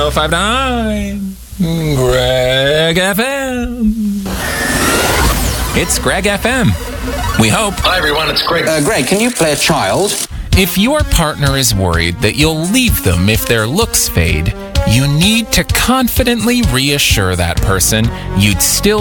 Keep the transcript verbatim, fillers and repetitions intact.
oh five nine Greg F M. It's Greg F M. We hope. Hi, everyone. It's Greg. Uh, Greg, can you play a child? If your partner is worried that you'll leave them if their looks fade, you need to confidently reassure that person you'd still